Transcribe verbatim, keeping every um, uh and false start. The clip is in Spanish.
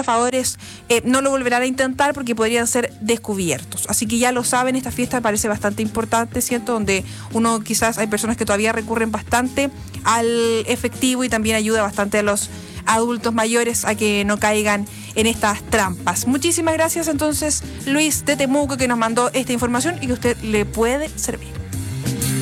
estafadores eh, no lo volverán a intentar porque podrían ser descubiertos. Así que ya lo saben, esta fiesta me parece bastante importante, ¿cierto? Donde uno quizás hay personas que todavía recurren bastante al efectivo y también ayuda bastante a los adultos mayores a que no caigan en estas trampas. Muchísimas gracias entonces, Luis de Temuco, que nos mandó esta información y que a usted le puede servir.